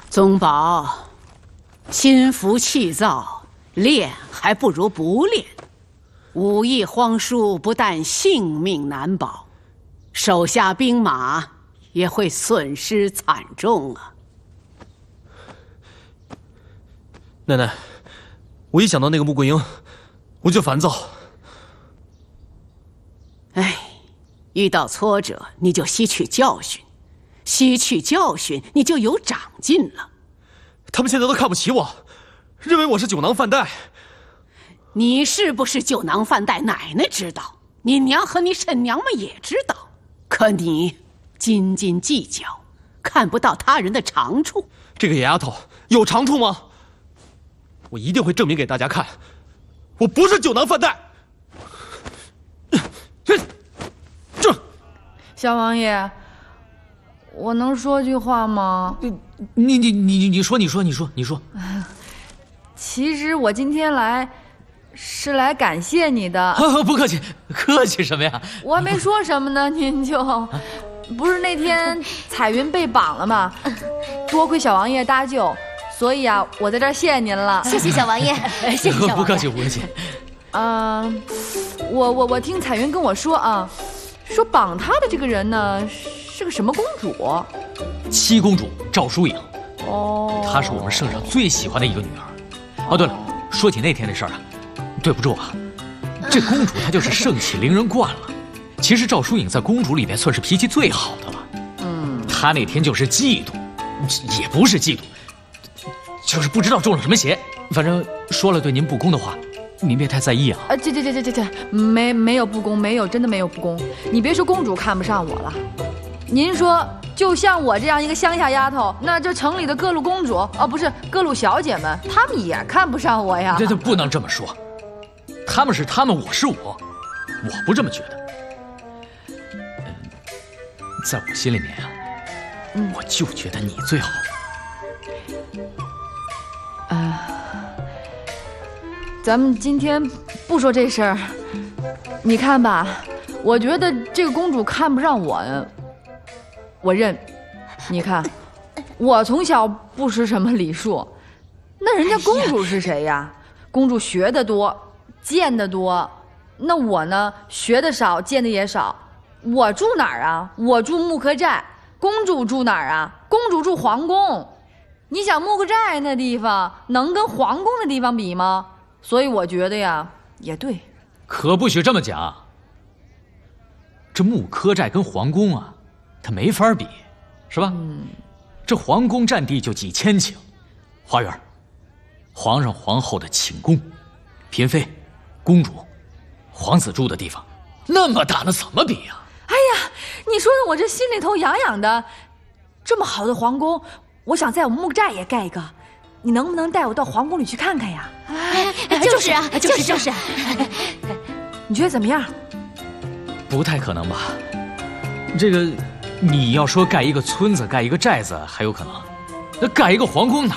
宗保，心浮气躁，练还不如不练。武艺荒疏，不但性命难保，手下兵马也会损失惨重啊！ 奶奶，我一想到那个穆桂英，我就烦躁。 哎，遇到挫折你就吸取教训，吸取教训你就有长进了。 他们现在都看不起我，认为我是酒囊饭袋。 你是不是酒囊饭袋，奶奶知道，你娘和你婶娘们也知道。可你斤斤计较，看不到他人的长处。 这个野丫头有长处吗？我一定会证明给大家看，我不是酒囊饭袋。 小王爷，我能说句话吗？ 你说。 其实我今天来是来感谢你的。 不客气，客气什么呀？ 我还没说什么呢，您就不是那天彩云被绑了吗？多亏小王爷搭救，所以啊，我在这儿谢谢您了。 谢谢小王爷，谢谢小王爷。 不客气，不客气。 我听彩云跟我说啊，说绑她的这个人呢是个什么公主？ 七公主赵淑颖。 哦， 她是我们圣上最喜欢的一个女儿。哦，对了，说起那天的事儿啊，对不住啊，这公主她就是盛气凌人惯了。其实赵淑颖在公主里面算是脾气最好的了。她那天就是嫉妒，也不是嫉妒，就是不知道中了什么邪。反正说了对您不公的话，您别太在意啊。 这，没有不公，没有，真的没有不公。你别说公主看不上我了，您说就像我这样一个乡下丫头，那这城里的各路公主，不是各路小姐们，她们也看不上我呀。 这不能这么说，他们是他们，我是我不这么觉得。在我心里面啊，我就觉得你最好。 咱们今天不说这事儿，你看吧，我觉得这个公主看不上我，我认。你看，我从小不识什么礼数，那人家公主是谁呀？公主学得多，见得多，那我呢，学得少，见得也少。我住哪儿啊？我住木柯寨。公主住哪儿啊？公主住皇宫。你想木柯寨那地方能跟皇宫的地方比吗？所以我觉得呀，也对。 可不许这么讲。这木柯寨跟皇宫啊，它没法比，是吧？这皇宫占地就几千顷，花园，皇上皇后的寝宫，嫔妃、公主、皇子住的地方，那么大，那怎么比呀？ 哎呀，你说的我这心里头痒痒的。这么好的皇宫，我想在我们木柯寨也盖一个。你能不能带我到皇宫里去看看呀？ 就是啊，就是。 你觉得怎么样？ 不太可能吧？这个，你要说盖一个村子、盖一个寨子还有可能，那盖一个皇宫哪